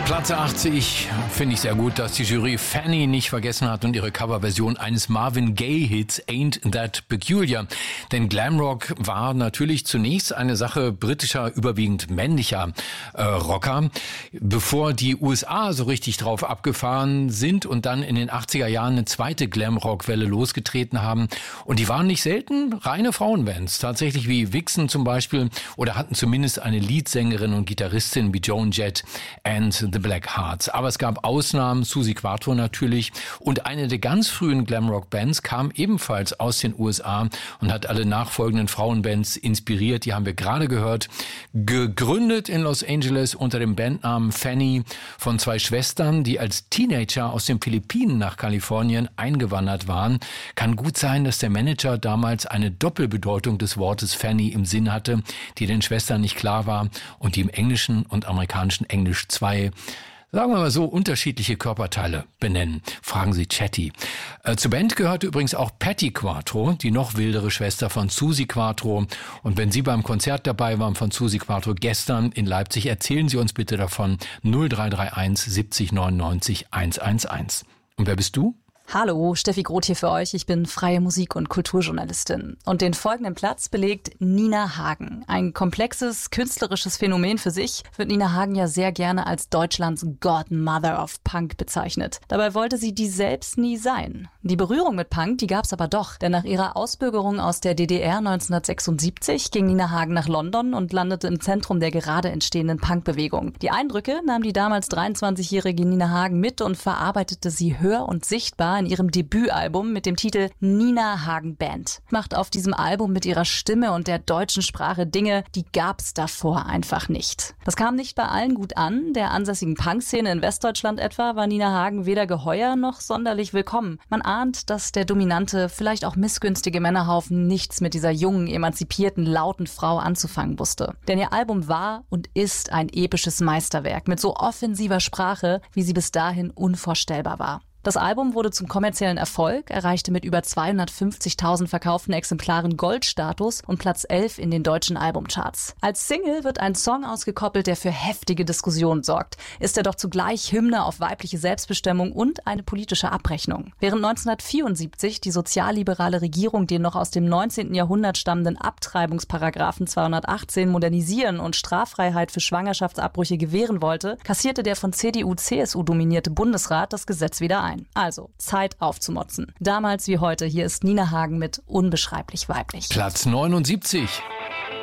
Platz 80 finde ich sehr gut, dass die Jury Fanny nicht vergessen hat und ihre Coverversion eines Marvin Gaye-Hits Ain't That Peculiar. Denn Glamrock war natürlich zunächst eine Sache britischer, überwiegend männlicher Rocker, bevor die USA so richtig drauf abgefahren sind und dann in den 80er Jahren eine zweite Glamrock-Welle losgetreten haben. Und die waren nicht selten reine Frauenbands, tatsächlich wie Vixen zum Beispiel, oder hatten zumindest eine Leadsängerin und Gitarristin wie Joan Jett and the Black Hearts. Aber es gab Ausnahmen, Suzi Quatro natürlich. Und eine der ganz frühen Glamrock-Bands kam ebenfalls aus den USA und hat alle nachfolgenden Frauenbands inspiriert. Die haben wir gerade gehört. Gegründet in Los Angeles unter dem Bandnamen Fanny von zwei Schwestern, die als Teenager aus den Philippinen nach Kalifornien eingewandert waren. Kann gut sein, dass der Manager damals eine Doppelbedeutung des Wortes Fanny im Sinn hatte, die den Schwestern nicht klar war und die im englischen und amerikanischen Englisch zwei, sagen wir mal so, unterschiedliche Körperteile benennen. Fragen Sie Chatty. Zur Band gehörte übrigens auch Patti Quatro, die noch wildere Schwester von Suzi Quatro. Und wenn Sie beim Konzert dabei waren von Suzi Quatro gestern in Leipzig, erzählen Sie uns bitte davon. 0331 70 99 111. Und wer bist du? Hallo, Steffi Groth hier für euch. Ich bin freie Musik- und Kulturjournalistin. Und den folgenden Platz belegt Nina Hagen. Ein komplexes, künstlerisches Phänomen für sich, wird Nina Hagen ja sehr gerne als Deutschlands Godmother of Punk bezeichnet. Dabei wollte sie die selbst nie sein. Die Berührung mit Punk, die gab's aber doch. Denn nach ihrer Ausbürgerung aus der DDR 1976 ging Nina Hagen nach London und landete im Zentrum der gerade entstehenden Punkbewegung. Die Eindrücke nahm die damals 23-jährige Nina Hagen mit und verarbeitete sie hör- und sichtbar in ihrem Debütalbum mit dem Titel Nina Hagen Band. Macht auf diesem Album mit ihrer Stimme und der deutschen Sprache Dinge, die gab's davor einfach nicht. Das kam nicht bei allen gut an. Der ansässigen Punkszene in Westdeutschland etwa war Nina Hagen weder geheuer noch sonderlich willkommen. Man ahnt, dass der dominante, vielleicht auch missgünstige Männerhaufen nichts mit dieser jungen, emanzipierten, lauten Frau anzufangen wusste. Denn ihr Album war und ist ein episches Meisterwerk mit so offensiver Sprache, wie sie bis dahin unvorstellbar war. Das Album wurde zum kommerziellen Erfolg, erreichte mit über 250.000 verkauften Exemplaren Goldstatus und Platz 11 in den deutschen Albumcharts. Als Single wird ein Song ausgekoppelt, der für heftige Diskussionen sorgt. Ist er doch zugleich Hymne auf weibliche Selbstbestimmung und eine politische Abrechnung. Während 1974 die sozialliberale Regierung den noch aus dem 19. Jahrhundert stammenden Abtreibungsparagraphen 218 modernisieren und Straffreiheit für Schwangerschaftsabbrüche gewähren wollte, kassierte der von CDU-CSU dominierte Bundesrat das Gesetz wieder ein. Also, Zeit aufzumotzen. Damals wie heute, hier ist Nina Hagen mit Unbeschreiblich weiblich. Platz 79.